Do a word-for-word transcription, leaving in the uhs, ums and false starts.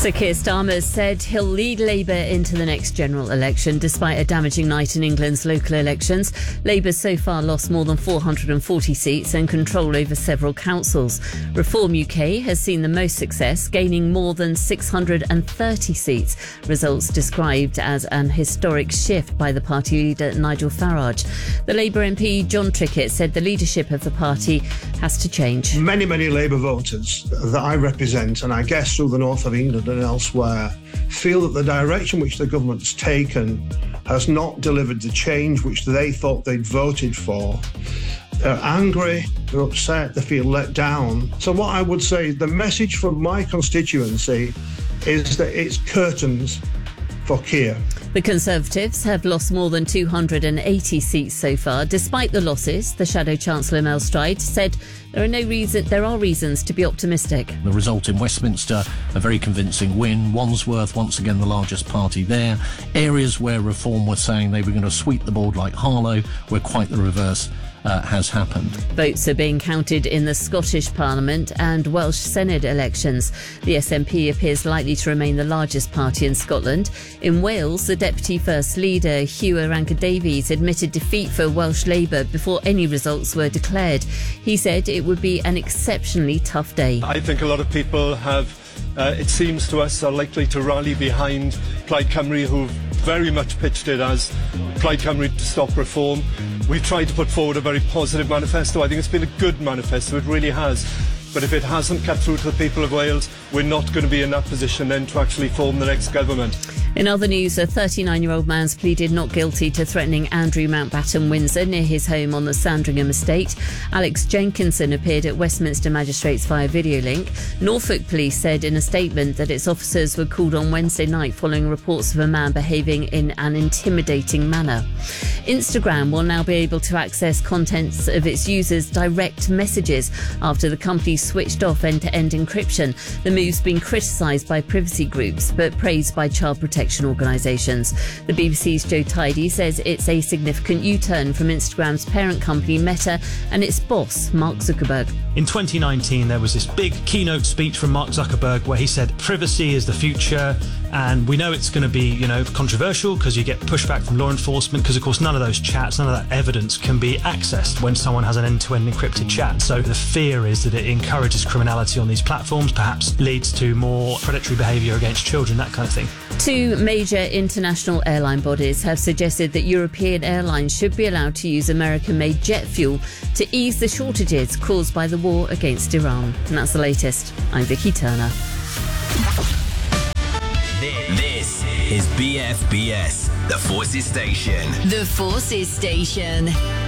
Sir Keir Starmer said he'll lead Labour into the next general election despite a damaging night in England's local elections. Labour's so far lost more than four hundred forty seats and control over several councils. Reform U K has seen the most success, gaining more than six hundred thirty seats. Results described as an historic shift by the party leader Nigel Farage. The Labour M P John Trickett said the leadership of the party has to change. Many, many Labour voters that I represent, and I guess through the north of England and elsewhere, feel that the direction which the government's taken has not delivered the change which they thought they'd voted for. They're angry, they're upset, they feel let down. So what I would say, the message from my constituency is that it's curtains for Keir. The Conservatives have lost more than two hundred eighty seats so far. Despite the losses, the Shadow Chancellor Mel Stride said there are no reason there are reasons to be optimistic. The result in Westminster, a very convincing win. Wandsworth, once again the largest party there. Areas where Reform were saying they were going to sweep the board like Harlow, where quite the reverse Uh, has happened. Votes are being counted in the Scottish Parliament and Welsh Senedd elections. The S N P appears likely to remain the largest party in Scotland. In Wales, the Deputy First Leader, Hugh Oranka-Davies, admitted defeat for Welsh Labour before any results were declared. He said it would be an exceptionally tough day. I think a lot of people have, uh, it seems to us, are likely to rally behind Plaid Cymru, who've very much pitched it as Plaid Cymru to stop reform. We've tried to put forward a very positive manifesto. I think it's been a good manifesto, it really has. But if it hasn't cut through to the people of Wales, we're not going to be in that position then to actually form the next government. In other news, a thirty-nine-year-old man's pleaded not guilty to threatening Andrew Mountbatten Windsor near his home on the Sandringham estate. Alex Jenkinson appeared at Westminster Magistrates via video link. Norfolk Police said in a statement that its officers were called on Wednesday night following reports of a man behaving in an intimidating manner. Instagram will now be able to access contents of its users' direct messages after the company switched off end-to-end encryption. The move's been criticised by privacy groups but praised by child protection organisations. The B B C's Joe Tidy says it's a significant U-turn from Instagram's parent company Meta and its boss Mark Zuckerberg. In twenty nineteen, there was this big keynote speech from Mark Zuckerberg where he said privacy is the future, and we know it's going to be, you know, controversial because you get pushback from law enforcement because, of course, none of those chats, none of that evidence can be accessed when someone has an end-to-end encrypted chat. So the fear is that it encourages criminality on these platforms, perhaps leads to more predatory behaviour against children, that kind of thing. Two major international airline bodies have suggested that European airlines should be allowed to use American-made jet fuel to ease the shortages caused by the war against Iran. And that's the latest. I'm Vicky Turner. This is B F B S, the Forces Station. The Forces Station.